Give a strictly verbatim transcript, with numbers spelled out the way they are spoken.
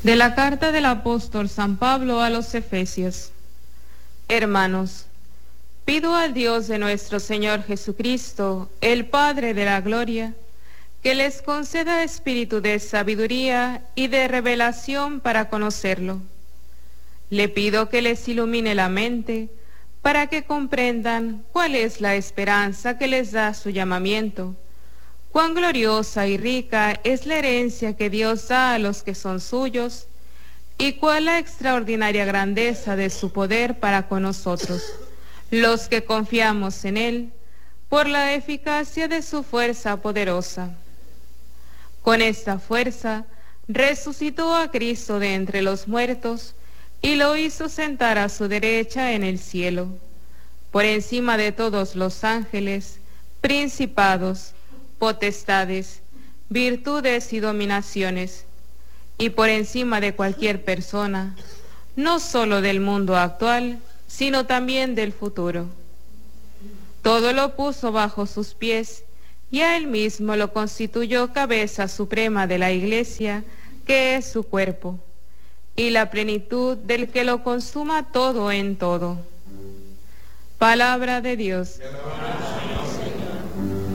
De la carta del apóstol San Pablo a los Efesios. Hermanos, pido al Dios de nuestro Señor Jesucristo, el Padre de la gloria, que les conceda espíritu de sabiduría y de revelación para conocerlo. Le pido que les ilumine la mente, para que comprendan cuál es la esperanza que les da su llamamiento, cuán gloriosa y rica es la herencia que Dios da a los que son suyos, y cuál la extraordinaria grandeza de su poder para con nosotros, los que confiamos en Él, por la eficacia de su fuerza poderosa. Con esta fuerza resucitó a Cristo de entre los muertos y lo hizo sentar a su derecha en el cielo, por encima de todos los ángeles, principados, potestades, virtudes y dominaciones, y por encima de cualquier persona, no solo del mundo actual, sino también del futuro. Todo lo puso bajo sus pies, y a él mismo lo constituyó cabeza suprema de la Iglesia, que es su cuerpo, y la plenitud del que lo consuma todo en todo. Palabra de Dios.